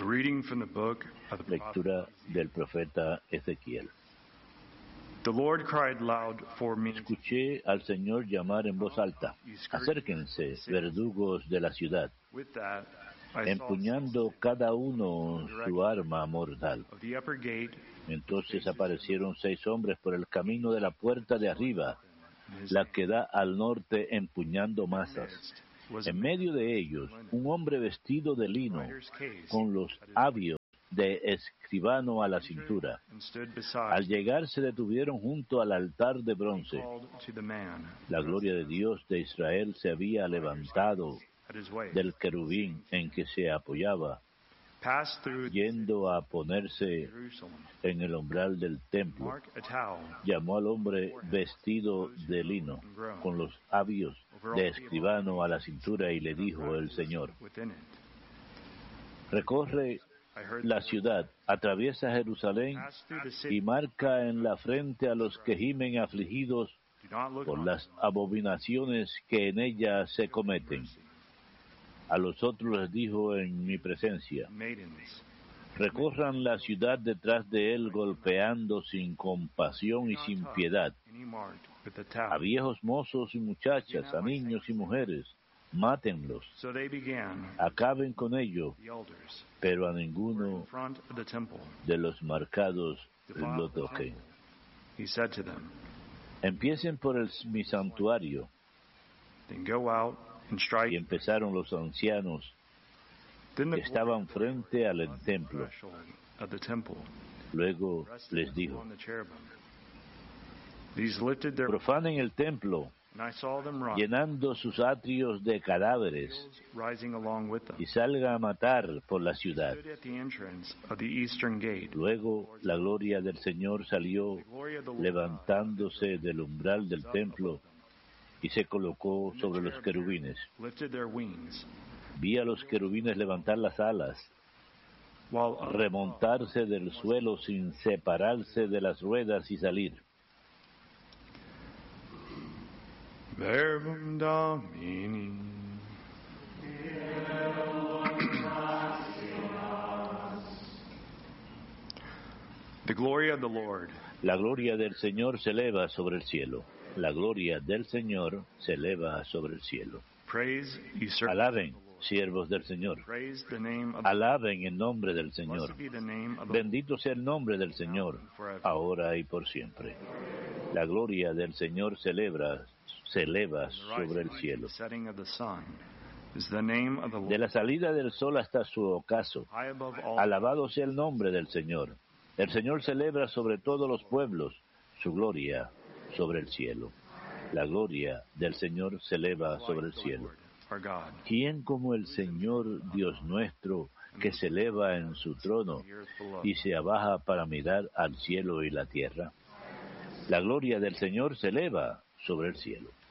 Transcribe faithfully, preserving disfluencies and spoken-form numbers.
A reading from the book of the prophet. Lectura del profeta Ezequiel. The Lord cried loud for me. Escuché al Señor llamar en voz alta: acérquense, verdugos de la ciudad, With that, I empuñando cada uno su arma mortal. saw of the upper gate, Entonces aparecieron seis hombres por el camino de la puerta de arriba, la que da al norte, empuñando masas. En medio de ellos, un hombre vestido de lino, con los hábitos de escribano a la cintura. and stood Al beside. llegar se detuvieron junto al altar de bronce. Called to the man La gloria de Dios de Israel se había levantado at his way. del querubín en que se apoyaba, Passed through yendo a ponerse Jerusalem. en el umbral del templo. Mark a towel. Llamó al hombre vestido de lino, con los hábitos de escribano a la cintura, y le dijo el Señor: Within it. recorre I heard la the ciudad, atraviesa Jerusalén pass through the y city. marca en la frente a los que gimen afligidos Do not look por on las abominaciones que en ella se cometen. A los otros les dijo en mi presencia: maidens. recorran la ciudad detrás de él, golpeando sin compasión y sin piedad, Any marked with the a towel. viejos mozos y muchachas, a niños y mujeres. Mátenlos, So they began. acaben con ello, The elders pero a were in ninguno front of the temple. de los marcados lo toquen. He said to them, Empiecen por el, mi santuario. then go out and Y strike. empezaron los ancianos Then que the estaban frente al on the templo. threshold of the temple Luego rested les dijo: on the cherubim. These lifted their profanen el templo, and I saw them run, llenando sus atrios de cadáveres, rising along with them. y salga a matar por la ciudad. Stood at the entrance of the eastern gate. Luego la gloria del Señor salió, The glory of the Lord levantándose del umbral del templo, y se colocó sobre los querubines. lifted their wings, Vi a los querubines levantar las alas, while up remontarse del suelo sin separarse de las ruedas y salir. Verbum Domini. The glory of the Lord. La gloria del Señor se eleva sobre el cielo. La gloria del Señor se eleva sobre el cielo. Praise ye servants Alaben, of the Lord. siervos del Señor. Praise the name of the Alaben el nombre del Señor. Blessed be the name of the Bendito sea el nombre del Señor, ahora y por siempre. La gloria del Señor se eleva, se eleva sobre el cielo. The setting of the sun is the name of the De Lord. la salida del sol hasta su ocaso, High above all. alabado sea el nombre del Señor. El Señor celebra sobre todos los pueblos, su gloria sobre el cielo. La gloria del Señor se eleva sobre el cielo. Our God. ¿Quién como el Señor Dios nuestro, que se eleva en su trono The earth below. y se abaja para mirar al cielo y la tierra? La gloria del Señor se eleva sobre el cielo.